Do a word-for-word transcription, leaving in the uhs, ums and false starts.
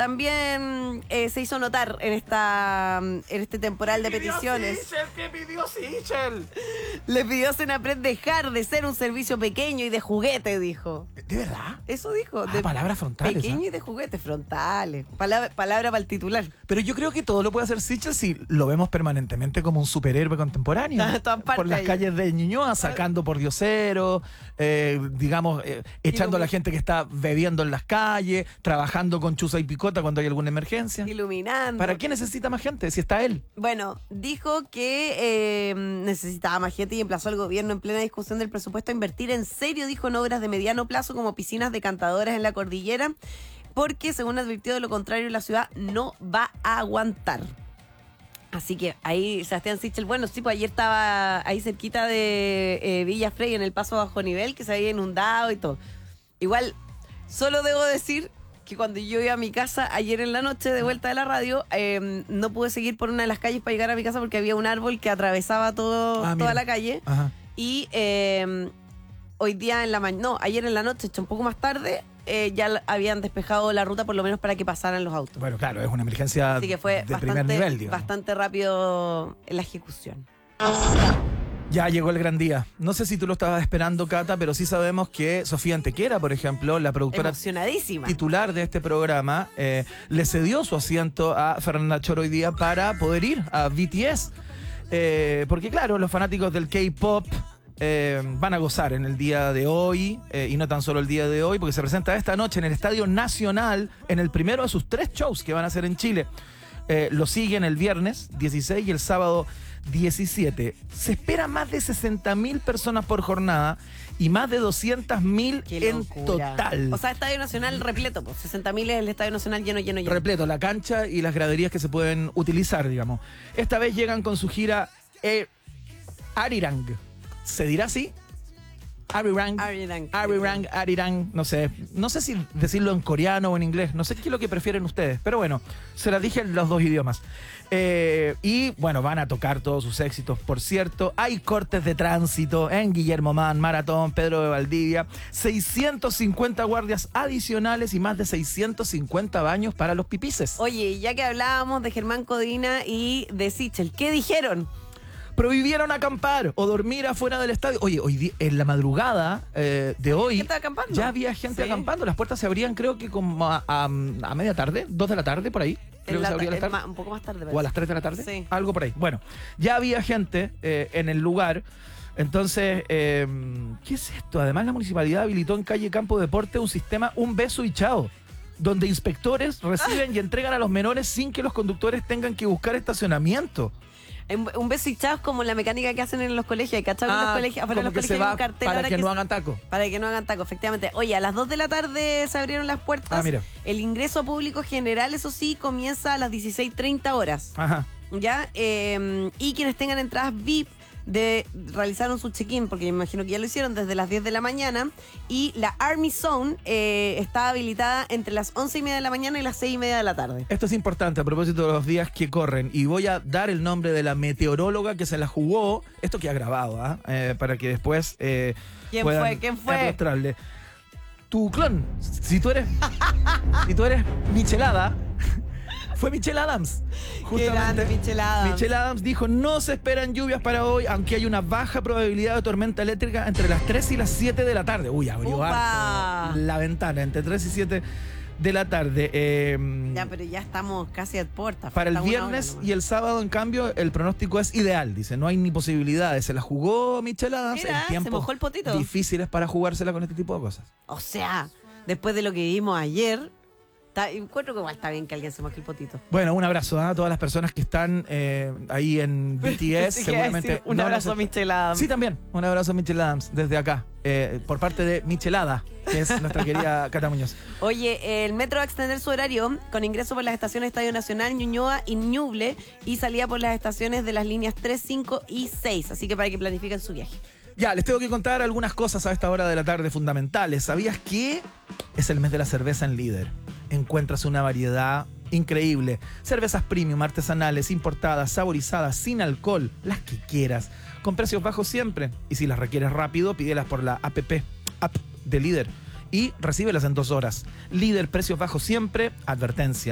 también eh, se hizo notar en esta en este temporal de peticiones. Sichel, ¿qué pidió Sichel? Le pidió a Senapred dejar de ser un servicio pequeño y de juguete, dijo. ¿De verdad? Eso dijo. Ah, de palabras frontales. Pequeño ¿eh? y de juguete, frontales. Palabra, palabra para el titular. Pero yo creo que todo lo puede hacer Sichel si lo vemos permanentemente como un superhéroe contemporáneo. Está en todas partes por las ahí. calles de Ñuñoa, sacando por dioseros, eh, digamos, eh, echando a la gente que está bebiendo en las calles, trabajando con chuza y picota cuando hay alguna emergencia. Iluminando. ¿Para qué necesita más gente si está él? Bueno, dijo que eh, necesitaba más gente y emplazó al gobierno en plena discusión del presupuesto a invertir en serio, dijo, en obras de mediano plazo como piscinas decantadoras en la cordillera, porque según advirtió, de lo contrario la ciudad no va a aguantar. Así que ahí Sebastián Sichel, bueno, sí, pues ayer estaba ahí cerquita de eh, Villa Frey, en el paso bajo nivel, que se había inundado y todo. Igual, solo debo decir que cuando yo iba a mi casa ayer en la noche de vuelta de la radio, eh, no pude seguir por una de las calles para llegar a mi casa porque había un árbol que atravesaba todo, Ah, toda mira. la calle. Ajá. Y eh, hoy día en la mañana, no, ayer en la noche, hecho un poco más tarde, eh, ya la- habían despejado la ruta por lo menos para que pasaran los autos. Bueno, claro, es una emergencia Así que fue de primer bastante, nivel, digamos. bastante rápido en la ejecución. Ya llegó el gran día. No sé si tú lo estabas esperando, Cata, pero sí sabemos que Sofía Antequera, por ejemplo, la productora Emocionadísima. titular de este programa, eh, le cedió su asiento a Fernanda Choro hoy día para poder ir a B T S. Eh, porque claro, los fanáticos del K-pop eh, van a gozar en el día de hoy, eh, y no tan solo el día de hoy, porque se presenta esta noche en el Estadio Nacional, en el primero de sus tres shows que van a hacer en Chile. Eh, lo siguen el viernes dieciséis y el sábado diecisiete. Se espera más de sesenta mil personas por jornada y más de doscientas mil Qué en locura. total. O sea, Estadio Nacional repleto, pues sesenta mil es el Estadio Nacional lleno, lleno, lleno. Repleto, la cancha y las graderías que se pueden utilizar, digamos. Esta vez llegan con su gira eh, Arirang. ¿Se dirá así? Arirang. Arirang. Arirang, Arirang. No sé. No sé si decirlo en coreano o en inglés. No sé qué es lo que prefieren ustedes. Pero bueno, se las dije en los dos idiomas. Eh, y bueno, van a tocar todos sus éxitos, por cierto. Hay cortes de tránsito en Guillermo Mann, Maratón, Pedro de Valdivia. seiscientos cincuenta guardias adicionales y más de seiscientos cincuenta baños para los pipices. Oye, ya que hablábamos de Germán Codina y de Sichel, ¿qué dijeron? Prohibieron acampar o dormir afuera del estadio. Oye, hoy di- en la madrugada eh, de hoy ¿Quién estaba acampando? ya había gente Sí. acampando. Las puertas se abrían, creo que como a, a- a media tarde, dos de la tarde, por ahí. Creo En que la se abría ta- la tarde. ma- un poco más tarde. O a las tres de la tarde. Sí. Algo por ahí. Bueno, ya había gente eh, en el lugar. Entonces, eh, ¿qué es esto? Además, la municipalidad habilitó en calle Campo Deporte un sistema Un Beso y Chao, donde inspectores reciben y entregan a los menores sin que los conductores tengan que buscar estacionamiento. Un, un beso y chao es como la mecánica que hacen en los colegios. ¿Hay cachado que en los Ah, colegios, afuera de como los que se colegios hay va un cartel para ahora que no se- hagan taco. Para que no hagan taco, efectivamente. Oye, a las dos de la tarde se abrieron las puertas. Ah, mira. El ingreso a público general, eso sí, comienza a las dieciséis treinta horas. Ajá. ¿Ya? Eh, y quienes tengan entradas V I P de, realizaron su check-in, porque me imagino que ya lo hicieron desde las diez de la mañana. Y la Army Zone eh, está habilitada entre las once y media de la mañana y las seis y media de la tarde. Esto es importante a propósito de los días que corren. Y voy a dar el nombre de la meteoróloga que se la jugó. Esto que ha grabado, ¿ah? Eh, para que después eh, ¿Quién puedan fue? ¿Quién fue? arrastrarle. Tu clon. Si tú eres. si tú eres Michelada. Fue Michelle Adams. Qué grande, Michelle Adams. Michelle Adams dijo: no se esperan lluvias para hoy, aunque hay una baja probabilidad de tormenta eléctrica entre las tres y las siete de la tarde. Uy, abrió ¡Upa! harto la ventana, entre tres y siete de la tarde. Eh, Ya, pero ya estamos casi a puerta. para el falta una viernes hora nomás. y el sábado, en cambio, el pronóstico es ideal. Dice, no hay ni posibilidades. Se la jugó Michelle Adams Mira, en se tiempos mojó el potito. difíciles para jugársela con este tipo de cosas. O sea, después de lo que vimos ayer, está, encuentro que igual está bien que alguien se moje el potito. Bueno, un abrazo, ¿ah? a todas las personas que están eh, ahí en B T S. Pensé que iba a seguramente decir, un no abrazo a nos- Michelle Adams. Sí, también. Un abrazo a Michelle Adams desde acá, eh, por parte de Michelada, que es nuestra querida Cata Muñoz. Oye, el metro va a extender su horario con ingreso por las estaciones Estadio Nacional, Ñuñoa y Ñuble y salida por las estaciones de las líneas tres, cinco y seis. Así que para que planifiquen su viaje. Ya, les tengo que contar algunas cosas a esta hora de la tarde fundamentales. ¿Sabías que es el mes de la cerveza en Líder? Encuentras una variedad increíble. Cervezas premium, artesanales, importadas, saborizadas, sin alcohol, las que quieras, con precios bajos siempre. Y si las requieres rápido, pídelas por la app, app de Líder, y recíbelas en dos horas. Líder, precios bajos siempre, advertencia.